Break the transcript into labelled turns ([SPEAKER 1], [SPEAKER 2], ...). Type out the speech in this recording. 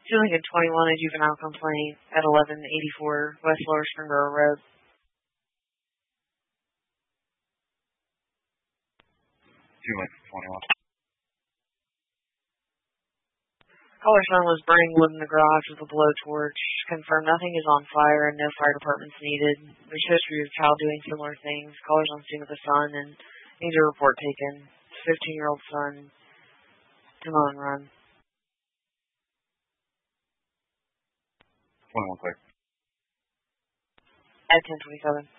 [SPEAKER 1] Lincoln 21, a juvenile complaint at 1184 West Lower Springboro Road.
[SPEAKER 2] Lincoln 21.
[SPEAKER 1] Caller's son was burning wood in the garage with a blowtorch. Confirmed nothing is on fire and no fire department's needed. There's history of child doing similar things. Caller's on scene with the son and needs a report taken. 15-year-old son to mow and run.
[SPEAKER 2] 21 clear.
[SPEAKER 1] At 1027.